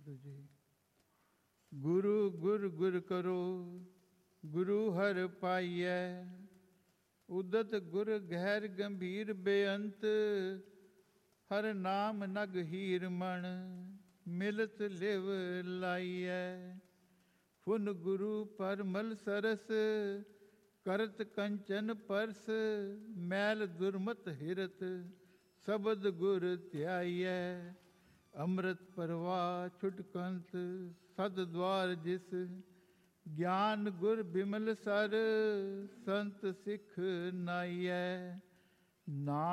ਵਾਹਿਗੁਰੂ ਜੀ। ਗੁਰੂ ਗੁਰ ਗੁਰ ਕਰੋ, ਗੁਰੂ ਹਰਿ ਪਾਈਐ। ਉਦਤ ਗੁਰ ਗਹਿਰ ਗੰਭੀਰ ਬੇਅੰਤ, ਹਰ ਨਾਮ ਨਗ ਹੀਰ ਮਣ, ਮਿਲਤ ਲਿਵ ਲਾਈਐ। ਫੁਨ ਗੁਰੂ ਪਰਮਲ ਸਰਸ, ਕਰਤ ਕੰਚਨ ਪਰਸ, ਮੈਲ ਦੁਰਮਤ ਹਿਰਤ, ਸ਼ਬਦ ਗੁਰ ਧਿਆਈਐ। ਅੰਮ੍ਰਿਤ ਪ੍ਰਵਾਹ ਛੁਟਕੰਤ, ਸਦ ਦਵਾਰ ਜਿਸ, ਗਿਆਨ ਗੁਰ ਬਿਮਲ ਸਰ, ਸੰਤ ਸਿੱਖ ਨਾਈਐ। ਨਾ